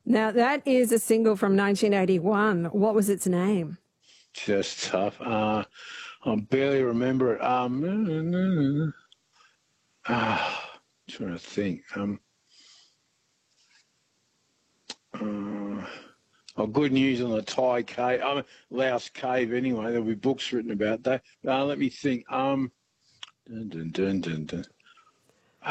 Now, that is a single from 1981. What was its name? Just tough. I barely remember it. Trying to think. Good news on the Thai cave. Laos cave. Anyway, there'll be books written about that. Let me think. Dun, dun, dun, dun, dun.